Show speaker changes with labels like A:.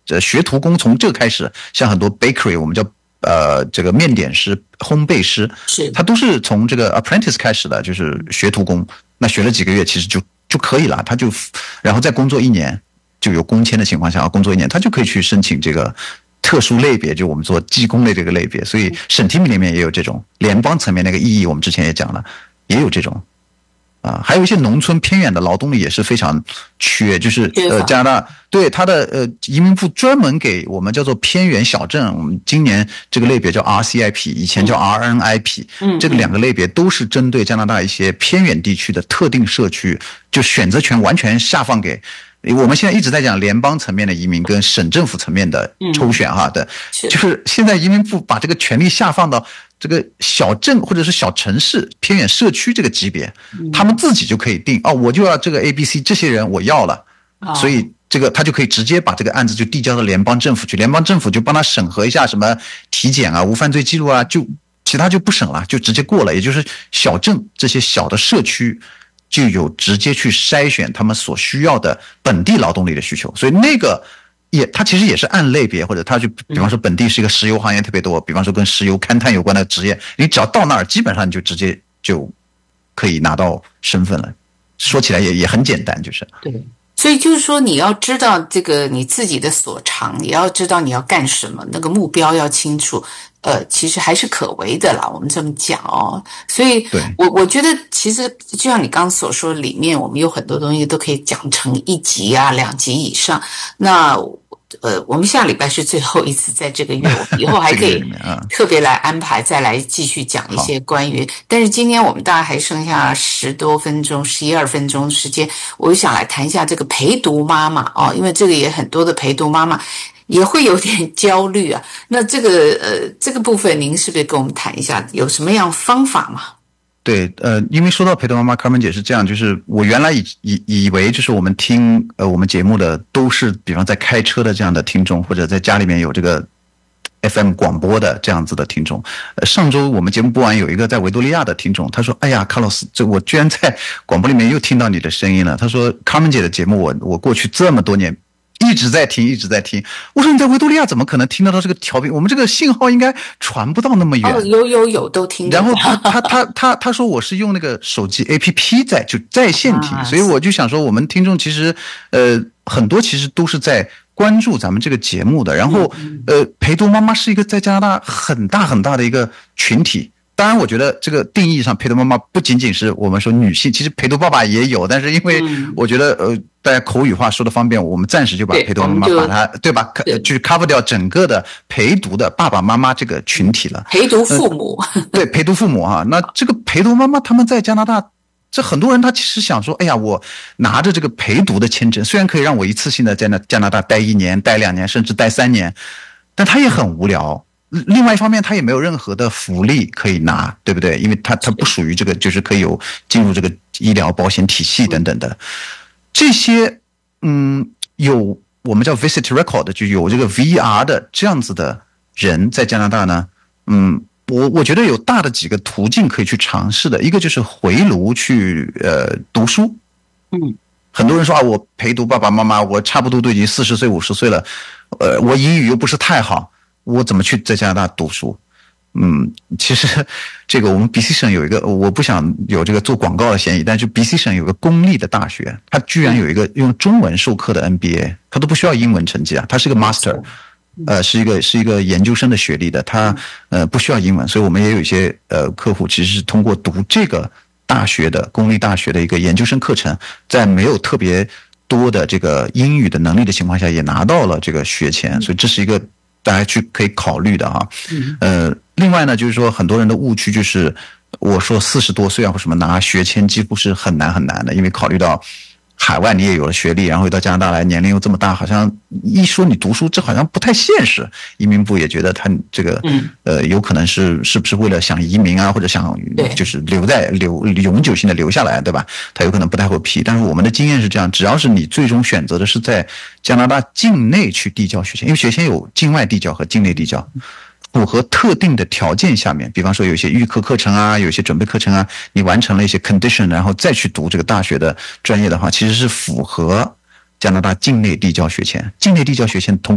A: 学徒工从这开始，像很多 bakery 我们叫这个面点师、烘焙师，他都是从这个 apprentice 开始的，就是学徒工。那学了几个月，其实就可以了，他就然后再工作1年，就有工签的情况下工作1年，他就可以去申请这个特殊类别，就我们做技工类这个类别。所以省提名里面也有这种联邦层面那个意义，我们之前也讲了，也有这种。还有一些农村偏远的劳动力也是非常缺，就是加拿大对他的移民部专门给我们叫做偏远小镇，我们今年这个类别叫 RCIP， 以前叫 RNIP，这个2个类别都是针对加拿大一些偏远地区的特定社区，就选择权完全下放给。我们现在一直在讲联邦层面的移民跟省政府层面的抽选就是现在移民部把这个权力下放到这个小镇或者是小城市偏远社区这个级别，他们自己就可以定我就要这个 ABC 这些人我要了，所以这个他就可以直接把这个案子就递交到联邦政府去，联邦政府就帮他审核一下什么体检无犯罪记录就其他就不审了，就直接过了。也就是小镇这些小的社区就有直接去筛选他们所需要的本地劳动力的需求，所以那个它其实也是按类别，或者它就比方说本地是一个石油行业特别多，比方说跟石油勘探有关的职业，你只要到那儿，基本上你就直接就可以拿到身份了。说起来也很简单，就是
B: 对。所以就是说，你要知道这个你自己的所长，也要知道你要干什么，那个目标要清楚。其实还是可为的啦，我们这么讲所以我觉得其实就像你刚刚所说，里面我们有很多东西都可以讲成1集2集以上。那我们下礼拜是最后一次在这个月，我们以后还可以特别来安排再来继续讲一些关于但是今天我们大概还剩下10多分钟11-12分钟时间，我就想来谈一下这个陪读妈妈因为这个也很多的陪读妈妈也会有点焦虑那这个部分您是不是跟我们谈一下有什么样方法吗？
A: 对，因为说到陪读妈妈，Carmen姐是这样，就是我原来以为就是我们听我们节目的都是比方在开车的这样的听众，或者在家里面有这个 FM 广播的这样子的听众。上周我们节目播完，有一个在维多利亚的听众，他说：“哎呀，卡洛斯，我居然在广播里面又听到你的声音了。”他说 ：“Carmen 姐的节目，我过去这么多年。”一直在听。我说你在维多利亚怎么可能听得到这个调频？我们这个信号应该传不到那么远。
B: 有都听得到。
A: 然后他说我是用那个手机 APP 在线听，所以我就想说我们听众其实很多其实都是在关注咱们这个节目的。然后陪读妈妈是一个在加拿大很大很大的一个群体。当然我觉得这个定义上陪读妈妈不仅仅是我们说女性，其实陪读爸爸也有，但是因为我觉得大家口语化说的方便，我们暂时就把陪读妈妈把它对吧，就是 cover 掉整个的陪读的爸爸妈妈这个群体了。
B: 陪读父母
A: 对，陪读父母那这个陪读妈妈他们在加拿大，这很多人他其实想说，哎呀，我拿着这个陪读的签证，虽然可以让我一次性的在加拿大待1年、待2年，甚至待3年，但他也很无聊。另外一方面，他也没有任何的福利可以拿，对不对？因为他不属于这个，就是可以有进入这个医疗保险体系等等的。这些有我们叫 visit record， 就有这个 VR 的这样子的人在加拿大呢，我觉得有大的几个途径可以去尝试的。一个就是回炉去读书。很多人说我陪读爸爸妈妈，我差不多都已经40岁50岁了，我英语又不是太好，我怎么去在加拿大读书？其实这个我们 BC 省有一个，我不想有这个做广告的嫌疑，但是 BC 省有个公立的大学，它居然有一个用中文授课的 MBA， 它都不需要英文成绩它是个 master， 是一个研究生的学历的，它不需要英文，所以我们也有一些客户其实是通过读这个大学的公立大学的一个研究生课程，在没有特别多的这个英语的能力的情况下，也拿到了这个学签，所以这是一个大家去可以考虑的另外呢，就是说很多人的误区就是我说40多岁或什么拿学签几乎是很难的，因为考虑到海外你也有了学历，然后又到加拿大来，年龄又这么大，好像一说你读书，这好像不太现实。移民部也觉得他这个有可能是不是为了想移民或者想就是永久性的留下来，对吧？他有可能不太会批。但是我们的经验是这样，只要是你最终选择的是在加拿大境内去递交学签，因为学签有境外递交和境内递交。符合特定的条件下面，比方说有一些预科课程有一些准备课程你完成了一些 condition， 然后再去读这个大学的专业的话，其实是符合加拿大境内递交学签。境内递交学签通